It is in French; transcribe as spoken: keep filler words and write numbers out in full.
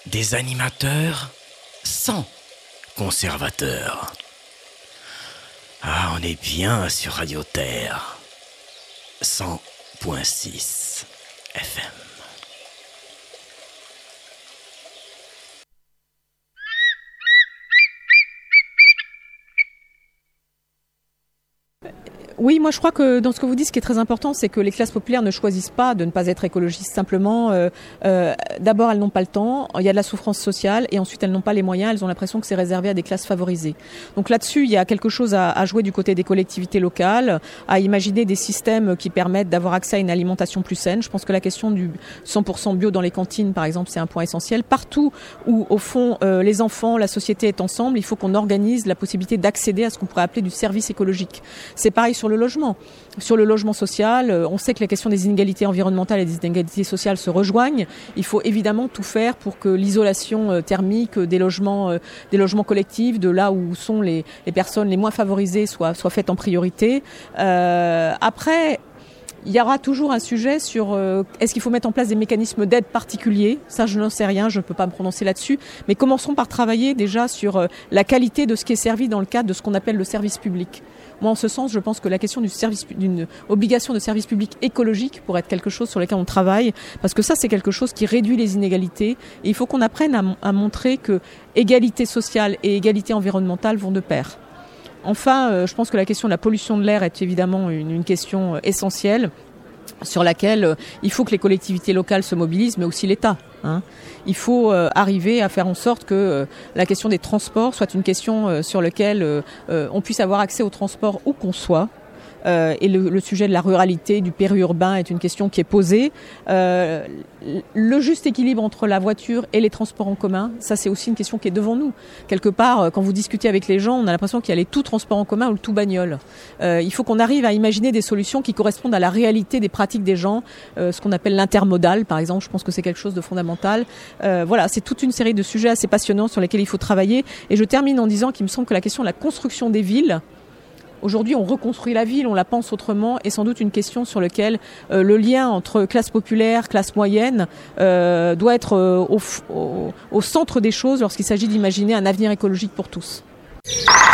Des animateurs sans conservateurs. Ah, on est bien sur Radio Terre. cent point six F M. Oui, moi je crois que dans ce que vous dites, ce qui est très important, c'est que les classes populaires ne choisissent pas de ne pas être écologistes. Simplement, euh, euh, d'abord, elles n'ont pas le temps, il y a de la souffrance sociale, et ensuite, elles n'ont pas les moyens, elles ont l'impression que c'est réservé à des classes favorisées. Donc là-dessus, il y a quelque chose à, à jouer du côté des collectivités locales, à imaginer des systèmes qui permettent d'avoir accès à une alimentation plus saine. Je pense que la question du cent pour cent bio dans les cantines, par exemple, c'est un point essentiel. Partout où, au fond, euh, les enfants, la société est ensemble, il faut qu'on organise la possibilité d'accéder à ce qu'on pourrait appeler du service écologique. C'est pareil sur le logement. Sur le logement social, on sait que la question des inégalités environnementales et des inégalités sociales se rejoignent. Il faut évidemment tout faire pour que l'isolation thermique des logements, des logements collectifs, de là où sont les, les personnes les moins favorisées, soit, soit faite en priorité. Euh, après, il y aura toujours un sujet sur euh, est-ce qu'il faut mettre en place des mécanismes d'aide particuliers. Ça, je n'en sais rien, je ne peux pas me prononcer là-dessus. Mais commençons par travailler déjà sur euh, la qualité de ce qui est servi dans le cadre de ce qu'on appelle le service public. Moi, en ce sens, je pense que la question du service, d'une obligation de service public écologique pourrait être quelque chose sur lequel on travaille, parce que ça, c'est quelque chose qui réduit les inégalités. Et il faut qu'on apprenne à, à montrer que égalité sociale et égalité environnementale vont de pair. Enfin, euh, je pense que la question de la pollution de l'air est évidemment une, une question essentielle sur laquelle euh, il faut que les collectivités locales se mobilisent, mais aussi l'État. Hein. Il faut euh, arriver à faire en sorte que euh, la question des transports soit une question euh, sur laquelle euh, euh, on puisse avoir accès aux transports où qu'on soit. Euh, et le, le sujet de la ruralité, du périurbain est une question qui est posée. Euh, le juste équilibre entre la voiture et les transports en commun, ça c'est aussi une question qui est devant nous. Quelque part, quand vous discutez avec les gens, on a l'impression qu'il y a les tout transports en commun ou le tout bagnole. Euh, il faut qu'on arrive à imaginer des solutions qui correspondent à la réalité des pratiques des gens, euh, ce qu'on appelle l'intermodal par exemple, je pense que c'est quelque chose de fondamental. Euh, voilà, c'est toute une série de sujets assez passionnants sur lesquels il faut travailler. Et je termine en disant qu'il me semble que la question de la construction des villes, aujourd'hui, on reconstruit la ville, on la pense autrement, et sans doute une question sur laquelle euh, le lien entre classe populaire, classe moyenne euh, doit être euh, au, au, au centre des choses lorsqu'il s'agit d'imaginer un avenir écologique pour tous.